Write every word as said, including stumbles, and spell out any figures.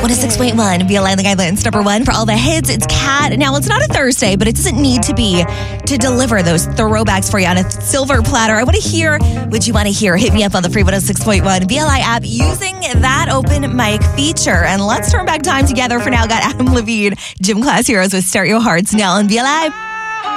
one oh six point one, B L I Long Island's number one for all the hits. It's Kat. Now, it's not a Thursday, but it doesn't need to be to deliver those throwbacks for you on a silver platter. I want to hear what you want to hear. Hit me up on the free one oh six point one B L I app using that open mic feature. And let's turn back time together for now. Got Adam Levine, Gym Class Heroes with Start Your Hearts now on B L I.